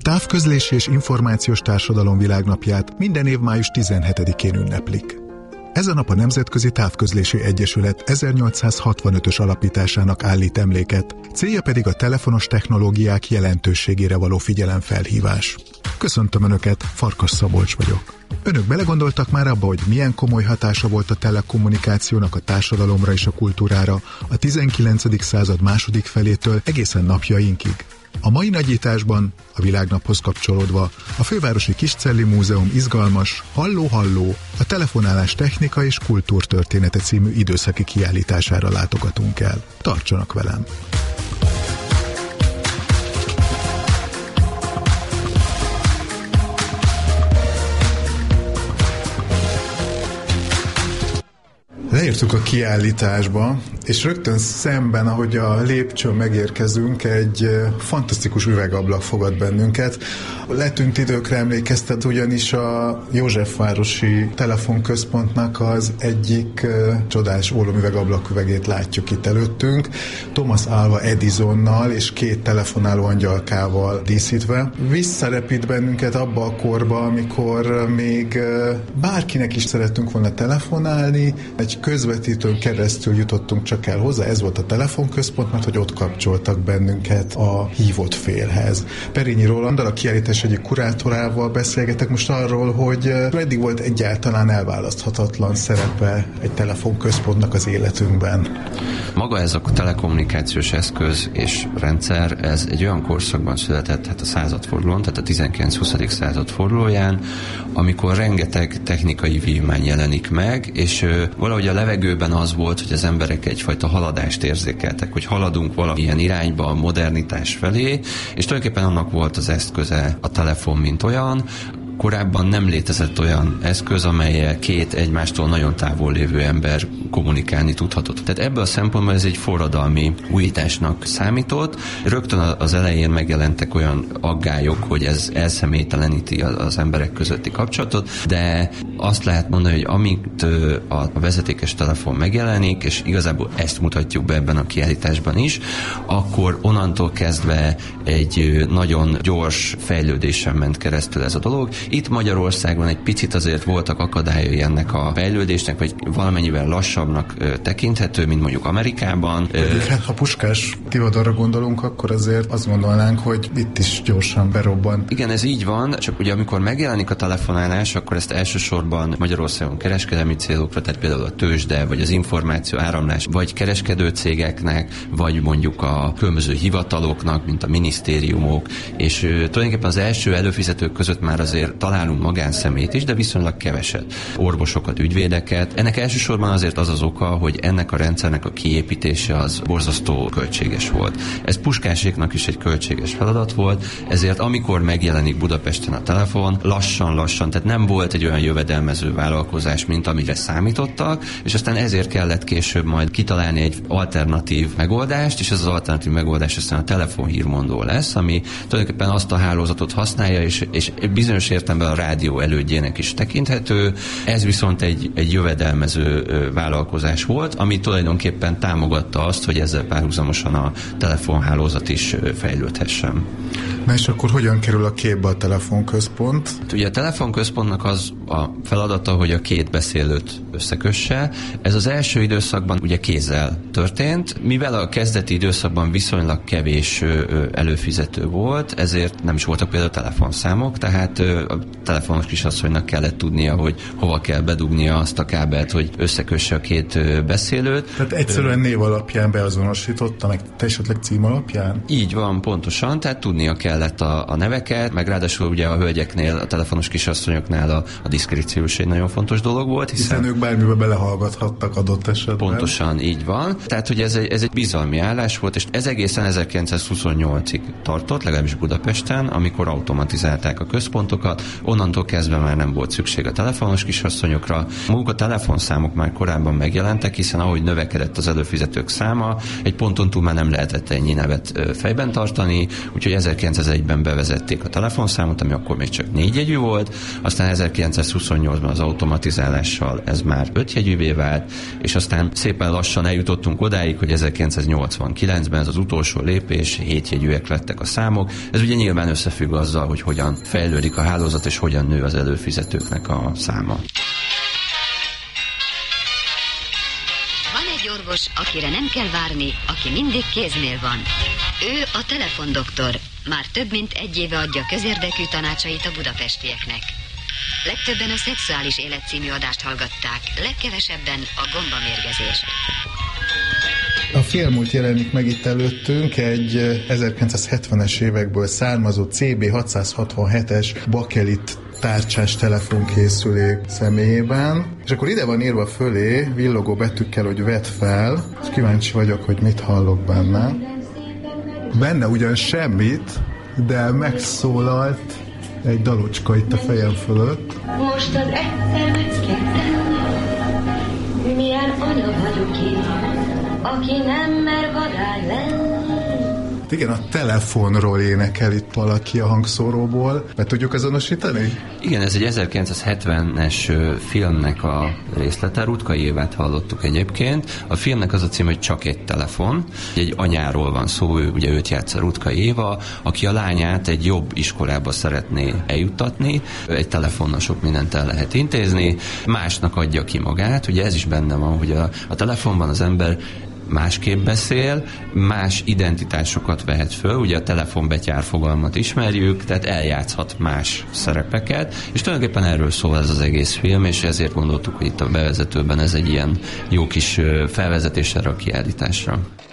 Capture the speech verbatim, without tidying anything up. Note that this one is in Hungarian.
Távközlési és Információs Társadalom Világnapját minden év május tizenhetedikén ünneplik. Ez a nap a Nemzetközi Távközlési Egyesület ezernyolcszázhatvanötös alapításának állít emléket, célja pedig a telefonos technológiák jelentőségére való figyelemfelhívás. Köszöntöm Önöket, Farkas Szabolcs vagyok. Önök belegondoltak már abba, hogy milyen komoly hatása volt a telekommunikációnak a társadalomra és a kultúrára a tizenkilencedik század második felétől egészen napjainkig? A mai nagyításban, a világnaphoz kapcsolódva, a Fővárosi Kiscelli Múzeum izgalmas Halló-halló, a telefonálás technika és kultúrtörténete című időszaki kiállítására látogatunk el. Tartsanak velem! Leértük a kiállításba, és rögtön szemben, ahogy a lépcsőn megérkezünk, egy fantasztikus üvegablak fogad bennünket. Letűnt időkre emlékeztet, ugyanis a Józsefvárosi Telefonközpontnak az egyik uh, csodás ólomüvegablaküvegét látjuk itt előttünk, Thomas Alva Edisonnal és két telefonáló angyalkával díszítve. Visszarepít bennünket abba a korba, amikor még uh, bárkinek is szerettünk volna telefonálni, egy közvetítőn keresztül jutottunk csak el hozzá, ez volt a telefonközpont, mert hogy ott kapcsoltak bennünket a hívott félhez. Perényi Rolanddal, a kiállítás egyik kurátorával beszélgetek most arról, hogy eddig volt egyáltalán elválaszthatatlan szerepe egy telefonközpontnak az életünkben. Maga ez a telekommunikációs eszköz és rendszer, ez egy olyan korszakban született, hát a századfordulón, tehát a tizenkilencedik-huszadik század fordulóján, amikor rengeteg technikai vívmány jelenik meg, és valahogy a levegőben az volt, hogy az emberek egyfajta haladást érzékeltek, hogy haladunk valamilyen irányba a modernitás felé, és tulajdonképpen annak volt az eszköze a telefon, mint olyan. Korábban nem létezett olyan eszköz, amellyel két egymástól nagyon távol lévő ember kommunikálni tudhatott. Tehát ebből a szempontból ez egy forradalmi újításnak számított. Rögtön az elején megjelentek olyan aggályok, hogy ez elszemélyteleníti az emberek közötti kapcsolatot, de azt lehet mondani, hogy amint a vezetékes telefon megjelenik, és igazából ezt mutatjuk be ebben a kiállításban is, akkor onnantól kezdve egy nagyon gyors fejlődésen ment keresztül ez a dolog. Itt Magyarországon egy picit azért voltak akadályai ennek a fejlődésnek, vagy valamennyivel lassabbnak tekinthető, mint mondjuk Amerikában. Pedig, hát, ha Puskás Tivadarra gondolunk, akkor azért azt gondolnánk, hogy itt is gyorsan berobban. Igen, ez így van, csak ugye amikor megjelenik a telefonálás, akkor ezt elsősorban Magyarországon kereskedelmi célokra, tehát például a tőzsde, vagy az információ áramlás, vagy kereskedő cégeknek, vagy mondjuk a különböző hivataloknak, mint a minisztériumok, és tulajdonképpen az első előfizetők között már azért találunk magánszemét is, de viszonylag keveset. Orvosokat, ügyvédeket. Ennek elsősorban azért az az oka, hogy ennek a rendszernek a kiépítése az borzasztó költséges volt. Ez Puskáséknak is egy költséges feladat volt, ezért amikor megjelenik Budapesten a telefon, lassan-lassan, tehát nem volt egy olyan jövedelmező vállalkozás, mint amire számítottak, és aztán ezért kellett később majd kitalálni egy alternatív megoldást, és ez az alternatív megoldás aztán a telefonhírmondó lesz, ami tulajdonképpen azt a hálózatot használja, és, és bizonyos értelemben a rádió elődjének is tekinthető. Ez viszont egy, egy jövedelmező vállalkozás volt, ami tulajdonképpen támogatta azt, hogy ezzel párhuzamosan a telefonhálózat is fejlődhessen. Na és akkor hogyan kerül a képbe a telefonközpont? Ugye a telefonközpontnak az a feladata, hogy a két beszélőt összekösse. Ez az első időszakban ugye kézzel történt, mivel a kezdeti időszakban viszonylag kevés előfizető volt, ezért nem is voltak például telefonszámok, tehát a telefonos kisasszonynak kellett tudnia, hogy hova kell bedugnia azt a kábelt, hogy összekösse a két beszélőt. Tehát egyszerűen név alapján beazonosította, meg esetleg cím alapján? Így van, pontosan, tehát tudnia kellett a, a neveket, meg ráadásul ugye a hölgyeknél, a telefonos kisasszonyoknál a, a diszkréció is egy nagyon fontos dolog volt, hiszen, hiszen ők bármibe belehallgathattak adott esetben. Pontosan, így van. Tehát, hogy ez egy, ez egy bizalmi állás volt, és ez egészen ezerkilencszázhuszonnyolcig tartott, legalábbis Budapesten, amikor automatizálták a központokat, telefonokat, onnantól kezdve már nem volt szükség a telefonos kisasszonyokra. Maguk a telefonszámok már korábban megjelentek, hiszen ahogy növekedett az előfizetők száma, egy ponton túl már nem lehetett ennyi nevet fejben tartani, úgyhogy ezerkilencszázegyben bevezették a telefonszámot, ami akkor még csak négy jegyű volt, aztán ezerkilencszázhuszonnyolcban az automatizálással ez már öt jegyűvé vált, és aztán szépen lassan eljutottunk odáig, hogy ezerkilencszáznyolcvankilencben ez az utolsó lépés, hét jegyűek lettek a számok. Ez ugye nyilván összefügg azzal, hogy hogyan fejlődik a hálózat, és hogyan nő az előfizetőknek a száma. Van egy orvos, akire nem kell várni, aki mindig kéznél van. Ő a telefondoktor. Már több mint egy éve adja közérdekű tanácsait a budapestieknek. Legtöbben a Szexuális Élet című adást hallgatták, legkevesebben a gombamérgezést. A Félmúlt jelenik meg itt előttünk, egy ezerkilencszázhetvenes évekből származó cé bé hatszázhatvanhetes bakelit tárcsás telefonkészülék személyében, és akkor ide van írva fölé, villogó betűkkel, hogy vedd fel, és kíváncsi vagyok, hogy mit hallok benne. Benne ugyan semmit, de megszólalt egy dalocska itt a fejem fölött. Most az egyszer megkérdem, milyen anya vagyok én, aki nem mer vadány lenni. Igen, a telefonról énekel itt valaki a hangszóróból. Be tudjuk azonosítani? Igen, ez egy ezerkilencszázhetvenes filmnek a részlete, Rutkay Évát hallottuk egyébként. A filmnek az a cím, hogy Csak egy telefon. Egy anyáról van szó, ő, ugye őt játsza Rutkay Éva, aki a lányát egy jobb iskolába szeretné eljuttatni. Egy telefonnal sok mindent el lehet intézni, másnak adja ki magát. Ugye ez is benne van, hogy a, a telefonban az ember másképp beszél, más identitásokat vehet föl, ugye a telefonbetyár fogalmat ismerjük, tehát eljátszhat más szerepeket, és tulajdonképpen erről szól ez az egész film, és ezért gondoltuk, hogy itt a bevezetőben ez egy ilyen jó kis felvezetés erre a kiállításra.